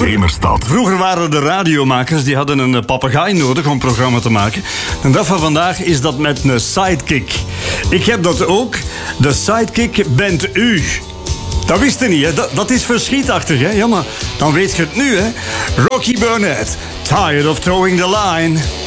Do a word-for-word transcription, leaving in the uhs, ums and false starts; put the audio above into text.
Gamerstad. Vroeger waren de radiomakers die hadden een papegaai nodig om een programma te maken. En dat van vandaag is dat met een sidekick. Ik heb dat ook. De sidekick bent u. Dat wist je niet, hè? Dat, dat is verschietachtig, hè? Ja, maar dan weet je het nu, hè? Rocky Burnett, tired of throwing the line.